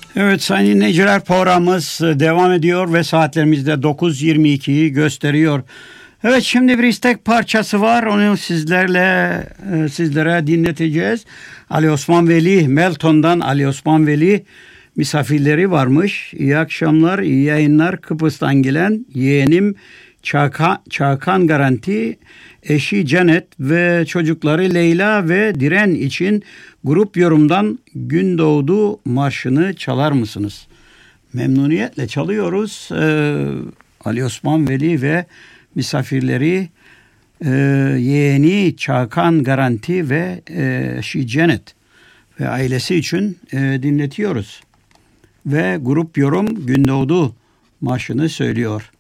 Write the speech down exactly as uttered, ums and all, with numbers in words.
Evet sayın dinleyiciler, programımız devam ediyor ve saatlerimizde dokuz yirmi ikiyi gösteriyor. Evet, şimdi bir istek parçası var, onu sizlerle sizlere dinleteceğiz. Ali Osman Veli, Melton'dan Ali Osman Veli misafirleri varmış. İyi akşamlar, iyi yayınlar. Kıbrıs'tan gelen yeğenim Çakan, Çakan Garanti, eşi Cennet ve çocukları Leyla ve Diren için grup yorumdan Gündoğdu marşını çalar mısınız? Memnuniyetle çalıyoruz. Ee, Ali Osman Veli ve misafirleri, e, yeğeni Çakan Garanti ve e, eşi Cennet ve ailesi için e, dinletiyoruz. Ve grup yorum Gündoğdu marşını söylüyor.